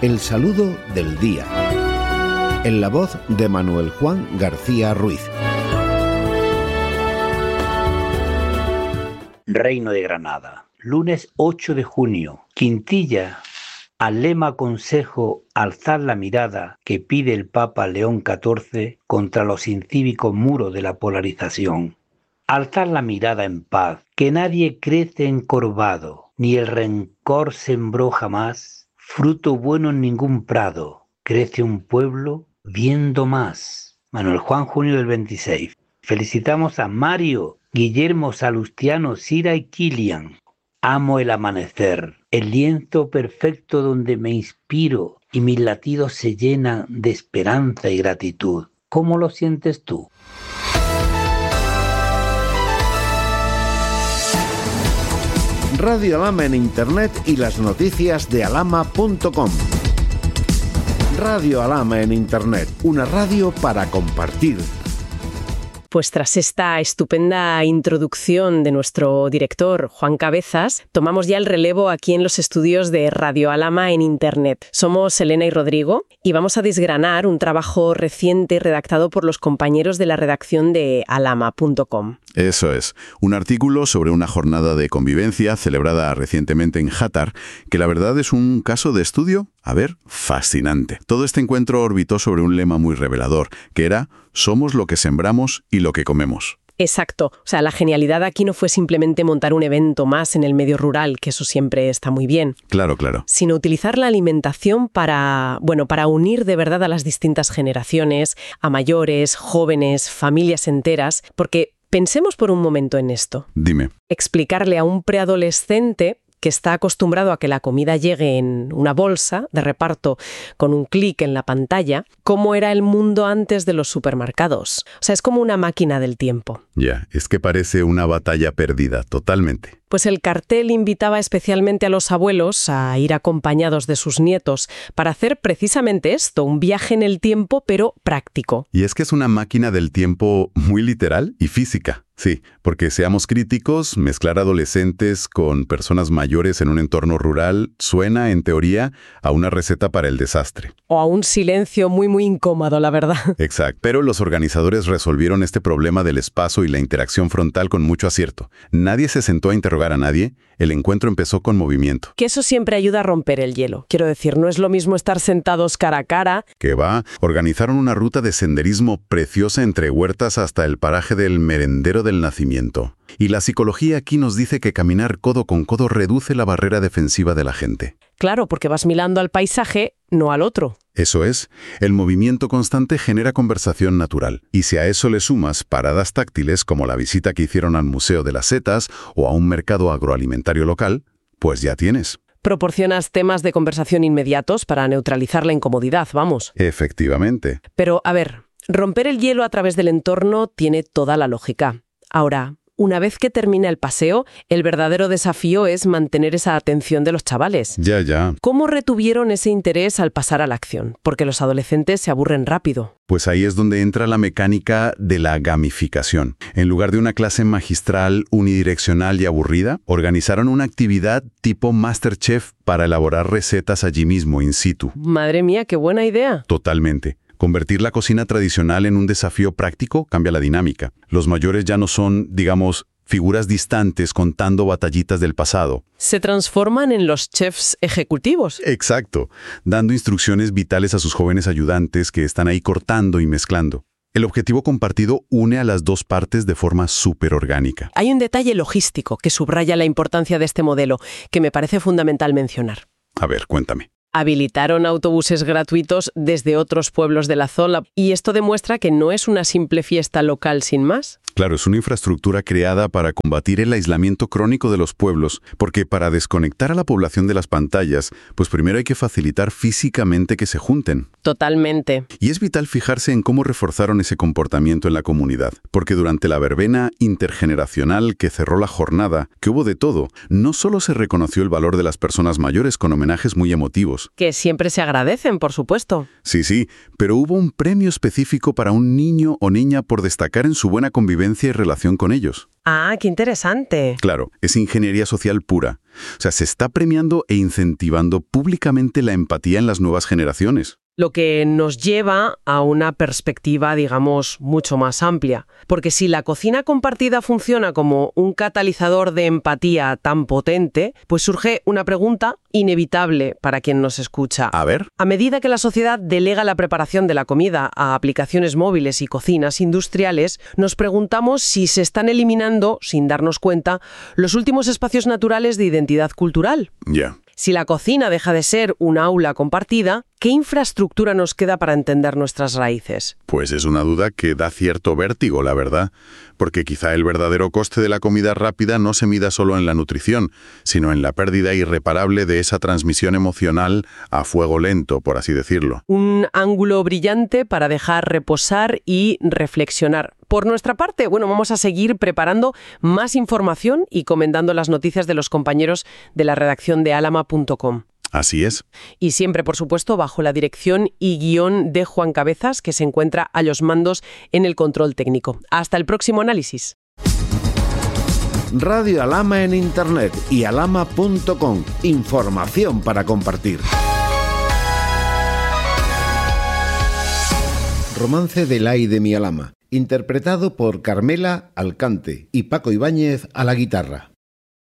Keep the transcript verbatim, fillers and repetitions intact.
El saludo del día. En la voz de Manuel Juan García Ruiz. Reino de Granada, lunes ocho de junio. Quintilla. Al lema consejo alzar la mirada que pide el Papa León catorce contra los incívicos muros de la polarización. Alzar la mirada en paz, que nadie crece encorvado, ni el rencor sembró jamás, fruto bueno en ningún prado, crece un pueblo viendo más. Manuel Juan, junio del veintiséis. Felicitamos a Mario, Guillermo, Salustiano, Sira y Kilian. Amo el amanecer, el lienzo perfecto donde me inspiro y mis latidos se llenan de esperanza y gratitud. ¿Cómo lo sientes tú? Radio Alhama en Internet y las noticias de alhama punto com. Radio Alhama en Internet, una radio para compartir. Pues tras esta estupenda introducción de nuestro director, Juan Cabezas, tomamos ya el relevo aquí en los estudios de Radio Alhama en Internet. Somos Elena y Rodrigo y vamos a desgranar un trabajo reciente redactado por los compañeros de la redacción de alhama punto com. Eso es, un artículo sobre una jornada de convivencia celebrada recientemente en Játar, que la verdad es un caso de estudio, a ver, fascinante. Todo este encuentro orbitó sobre un lema muy revelador, que era «Somos lo que sembramos y lo que comemos». Exacto. O sea, la genialidad aquí no fue simplemente montar un evento más en el medio rural, que eso siempre está muy bien. Claro, claro. Sino utilizar la alimentación para, bueno, para unir de verdad a las distintas generaciones, a mayores, jóvenes, familias enteras, porque pensemos por un momento en esto. Dime. Explicarle a un preadolescente que está acostumbrado a que la comida llegue en una bolsa de reparto con un clic en la pantalla, cómo era el mundo antes de los supermercados. O sea, es como una máquina del tiempo. Ya, es que parece una batalla perdida, totalmente. Pues el cartel invitaba especialmente a los abuelos a ir acompañados de sus nietos para hacer precisamente esto, un viaje en el tiempo, pero práctico. Y es que es una máquina del tiempo muy literal y física. Sí, porque seamos críticos, mezclar adolescentes con personas mayores en un entorno rural suena, en teoría, a una receta para el desastre. O a un silencio muy, muy incómodo, la verdad. Exacto. Pero los organizadores resolvieron este problema del espacio y la interacción frontal con mucho acierto. Nadie se sentó a interrogar a nadie. El encuentro empezó con movimiento. Que eso siempre ayuda a romper el hielo. Quiero decir, no es lo mismo estar sentados cara a cara. Que va, organizaron una ruta de senderismo preciosa entre huertas hasta el paraje del merendero del nacimiento. Y la psicología aquí nos dice que caminar codo con codo reduce la barrera defensiva de la gente. Claro, porque vas mirando al paisaje, no al otro. Eso es. El movimiento constante genera conversación natural. Y si a eso le sumas paradas táctiles como la visita que hicieron al Museo de las Setas o a un mercado agroalimentario local, pues ya tienes. Proporcionas temas de conversación inmediatos para neutralizar la incomodidad, vamos. Efectivamente. Pero, a ver, romper el hielo a través del entorno tiene toda la lógica. Ahora, una vez que termina el paseo, el verdadero desafío es mantener esa atención de los chavales. Ya, ya. ¿Cómo retuvieron ese interés al pasar a la acción? Porque los adolescentes se aburren rápido. Pues ahí es donde entra la mecánica de la gamificación. En lugar de una clase magistral, unidireccional y aburrida, organizaron una actividad tipo MasterChef para elaborar recetas allí mismo, in situ. Madre mía, qué buena idea. Totalmente. Convertir la cocina tradicional en un desafío práctico cambia la dinámica. Los mayores ya no son, digamos, figuras distantes contando batallitas del pasado. Se transforman en los chefs ejecutivos. Exacto, dando instrucciones vitales a sus jóvenes ayudantes que están ahí cortando y mezclando. El objetivo compartido une a las dos partes de forma súper orgánica. Hay un detalle logístico que subraya la importancia de este modelo, que me parece fundamental mencionar. A ver, cuéntame. Habilitaron autobuses gratuitos desde otros pueblos de la zona y esto demuestra que no es una simple fiesta local sin más. Claro, es una infraestructura creada para combatir el aislamiento crónico de los pueblos, porque para desconectar a la población de las pantallas, pues primero hay que facilitar físicamente que se junten. Totalmente. Y es vital fijarse en cómo reforzaron ese comportamiento en la comunidad, porque durante la verbena intergeneracional que cerró la jornada, que hubo de todo, no solo se reconoció el valor de las personas mayores con homenajes muy emotivos, todos. Que siempre se agradecen, por supuesto. Sí, sí, pero hubo un premio específico para un niño o niña por destacar en su buena convivencia y relación con ellos. Ah, qué interesante. Claro, es ingeniería social pura. O sea, se está premiando e incentivando públicamente la empatía en las nuevas generaciones. Lo que nos lleva a una perspectiva, digamos, mucho más amplia. Porque si la cocina compartida funciona como un catalizador de empatía tan potente, pues surge una pregunta inevitable para quien nos escucha. A ver. A medida que la sociedad delega la preparación de la comida a aplicaciones móviles y cocinas industriales, nos preguntamos si se están eliminando, sin darnos cuenta, los últimos espacios naturales de identidad cultural. Ya. Yeah. Si la cocina deja de ser un aula compartida, ¿qué infraestructura nos queda para entender nuestras raíces? Pues es una duda que da cierto vértigo, la verdad, porque quizá el verdadero coste de la comida rápida no se mida solo en la nutrición, sino en la pérdida irreparable de esa transmisión emocional a fuego lento, por así decirlo. Un ángulo brillante para dejar reposar y reflexionar. Por nuestra parte, bueno, vamos a seguir preparando más información y comentando las noticias de los compañeros de la redacción de alama punto com. Así es. Y siempre, por supuesto, bajo la dirección y guión de Juan Cabezas, que se encuentra a los mandos en el control técnico. Hasta el próximo análisis. Radio Alama en Internet y alama punto com. Información para compartir. Romance del ay de mi Alama, interpretado por Carmela Alcante y Paco Ibáñez a la guitarra.